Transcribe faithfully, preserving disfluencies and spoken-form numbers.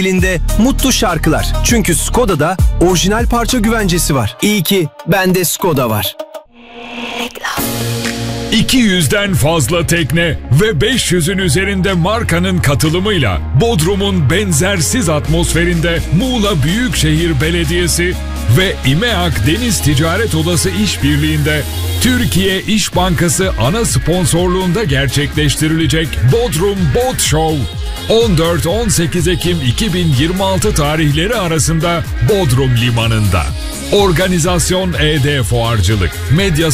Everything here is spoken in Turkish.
elinde mutlu şarkılar. Çünkü Skoda'da orijinal parça güvencesi var. İyi ki bende Skoda var. iki yüzden fazla tekne ve beş yüzün üzerinde markanın katılımıyla Bodrum'un benzersiz atmosferinde Muğla Büyükşehir Belediyesi ve İMEAK Deniz Ticaret Odası işbirliğinde Türkiye İş Bankası ana sponsorluğunda gerçekleştirilecek Bodrum Boat Show on dört on sekiz Ekim iki bin yirmi altı tarihleri arasında Bodrum Limanı'nda. Organizasyon E D Fuarcılık, Medya